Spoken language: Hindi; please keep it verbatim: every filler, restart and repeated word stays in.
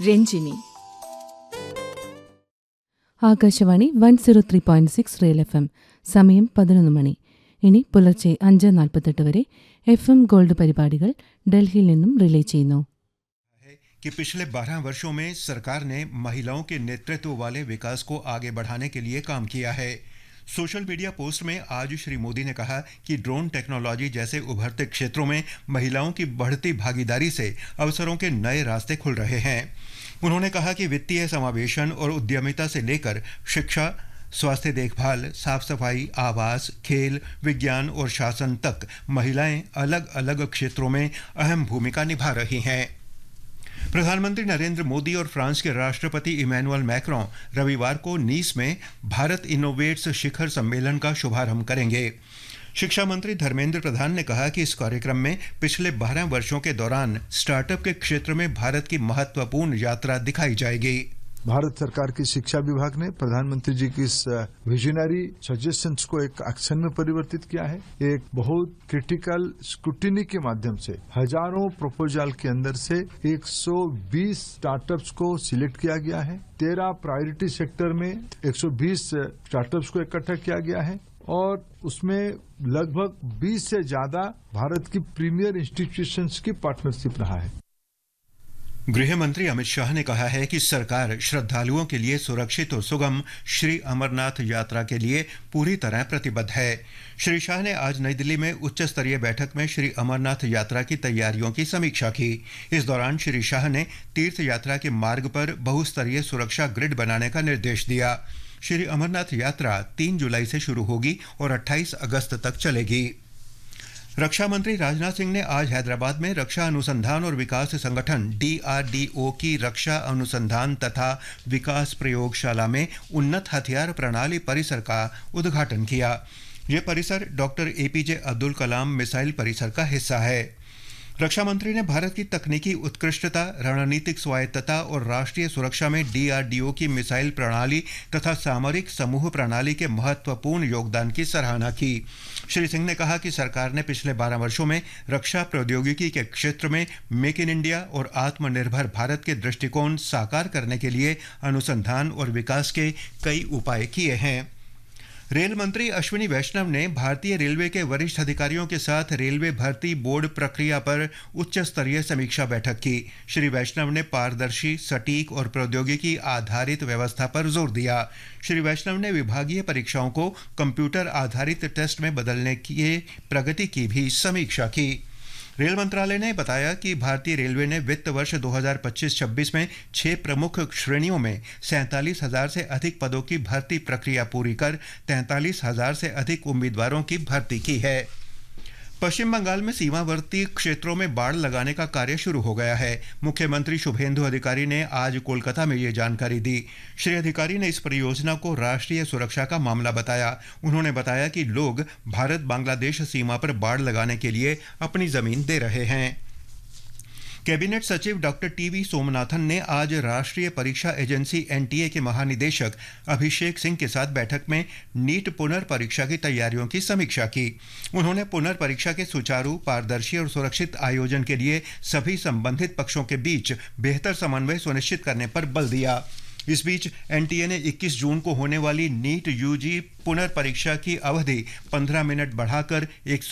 Ranjini. Akashvani one zero three point six real F M. സമയം പതിനൊന്ന് മണി. ഇനി പുലർച്ചെ അഞ്ച് നാൽപ്പത്തെട്ട് വരെ എഫ് എം ഗോൾഡ് പരിപാടികൾ ഡൽഹിയിൽ നിന്നും റിലേ ചെയ്യുന്നു. कि पिछले बारह वर्षों में सरकार ने महिलाओं के नेतृत्व वाले विकास को आगे बढ़ाने के लिए काम किया है. सोशल मीडिया पोस्ट में आज श्री मोदी ने कहा कि ड्रोन टेक्नोलॉजी जैसे उभरते क्षेत्रों में महिलाओं की बढ़ती भागीदारी से अवसरों के नए रास्ते खुल रहे हैं. उन्होंने कहा कि वित्तीय समावेशन और उद्यमिता से लेकर शिक्षा, स्वास्थ्य देखभाल, साफ सफाई, आवास, खेल, विज्ञान और शासन तक महिलाएं अलग अलग क्षेत्रों में अहम भूमिका निभा रही हैं. प्रधानमंत्री नरेंद्र मोदी और फ्रांस के राष्ट्रपति इमैनुअल मैक्रों रविवार को नीस में भारत इनोवेट्स शिखर सम्मेलन का शुभारंभ करेंगे. शिक्षा मंत्री धर्मेंद्र प्रधान ने कहा कि इस कार्यक्रम में पिछले बारह वर्षों के दौरान स्टार्टअप के क्षेत्र में भारत की महत्वपूर्ण यात्रा दिखाई जाएगी. भारत सरकार की शिक्षा विभाग ने प्रधानमंत्री जी की इस विजनरी सजेशंस को एक एक्शन में परिवर्तित किया है. एक बहुत क्रिटिकल स्क्रूटिनी के माध्यम से हजारों प्रपोजल के अंदर से एक सौ बीस स्टार्टअप्स को सिलेक्ट किया गया है. तेरह प्रायोरिटी सेक्टर में एक सौ बीस स्टार्टअप्स को इकट्ठा किया गया है और उसमें लगभग बीस से ज्यादा भारत की प्रीमियर इंस्टीट्यूशंस की पार्टनरशिप रहा है. गृह मंत्री अमित शाह ने कहा है कि सरकार श्रद्धालुओं के लिए सुरक्षित और सुगम श्री अमरनाथ यात्रा के लिए पूरी तरह प्रतिबद्ध है. श्री शाह ने आज नई दिल्ली में उच्च स्तरीय बैठक में श्री अमरनाथ यात्रा की तैयारियों की समीक्षा की. इस दौरान श्री शाह ने तीर्थ यात्रा के मार्ग पर बहुस्तरीय सुरक्षा ग्रिड बनाने का निर्देश दिया. श्री अमरनाथ यात्रा तीन जुलाई से शुरू होगी और अट्ठाईस अगस्त तक चलेगी. रक्षा मंत्री राजनाथ सिंह ने आज हैदराबाद में रक्षा अनुसंधान और विकास संगठन डी आर डी ओ की रक्षा अनुसंधान तथा विकास प्रयोगशाला में उन्नत हथियार प्रणाली परिसर का उद्घाटन किया. ये परिसर doctor A P J Abdul Kalam missile परिसर का हिस्सा है. रक्षा मंत्री ने भारत की तकनीकी उत्कृष्टता, रणनीतिक स्वायत्तता और राष्ट्रीय सुरक्षा में डी आर डी ओ की मिसाइल प्रणाली तथा सामरिक समूह प्रणाली के महत्वपूर्ण योगदान की सराहना की. श्री सिंह ने कहा कि सरकार ने पिछले बारह वर्षों में रक्षा प्रौद्योगिकी के क्षेत्र में मेक इन इंडिया और आत्मनिर्भर भारत के दृष्टिकोण साकार करने के लिए अनुसंधान और विकास के कई उपाय किए हैं. रेल मंत्री अश्विनी वैष्णव ने भारतीय रेलवे के वरिष्ठ अधिकारियों के साथ रेलवे भर्ती बोर्ड प्रक्रिया पर उच्च स्तरीय समीक्षा बैठक की. श्री वैष्णव ने पारदर्शी, सटीक और प्रौद्योगिकी आधारित व्यवस्था पर जोर दिया. श्री वैष्णव ने विभागीय परीक्षाओं को कंप्यूटर आधारित टेस्ट में बदलने की प्रगति की भी समीक्षा की. रेल मंत्रालय ने बताया कि भारतीय रेलवे ने वित्त वर्ष दो हज़ार पच्चीस छब्बीस में छह प्रमुख श्रेणियों में सैंतालीस हजार से अधिक पदों की भर्ती प्रक्रिया पूरी कर तैंतालीस हजार से अधिक उम्मीदवारों की भर्ती की है. पश्चिम बंगाल में सीमावर्ती क्षेत्रों में बाड़ लगाने का कार्य शुरू हो गया है. मुख्यमंत्री शुभेंदु अधिकारी ने आज कोलकाता में ये जानकारी दी. श्री अधिकारी ने इस परियोजना को राष्ट्रीय सुरक्षा का मामला बताया. उन्होंने बताया कि लोग भारत बांग्लादेश सीमा पर बाड़ लगाने के लिए अपनी जमीन दे रहे हैं. कैबिनेट सचिव डॉक्टर टी वी सोमनाथन ने आज राष्ट्रीय परीक्षा एजेंसी एन टी ए के महानिदेशक अभिषेक सिंह के साथ बैठक में नीट पुनर्परीक्षा की तैयारियों की समीक्षा की. उन्होंने पुनर्परीक्षा के सुचारू, पारदर्शी और सुरक्षित आयोजन के लिए सभी संबंधित पक्षों के बीच बेहतर समन्वय सुनिश्चित करने पर बल दिया. इस बीच एन टी ए ने इक्कीस जून को होने वाली नीट यू जी पुनर्परीक्षा की अवधि पंद्रह मिनट बढ़ाकर एक